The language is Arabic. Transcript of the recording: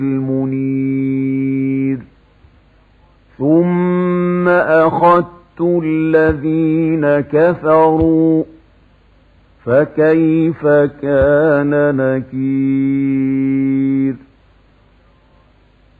المنير ثم أخذت الذين كفروا فكيف كان نكير